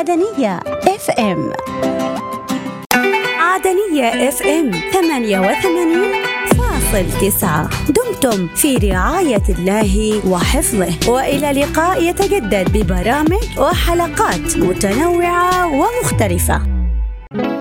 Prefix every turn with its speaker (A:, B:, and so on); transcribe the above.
A: عدنية اف ام. عدنية اف ام 88.9. دمتم في رعاية الله وحفظه، وإلى لقاء يتجدد ببرامج وحلقات متنوعة ومختلفة.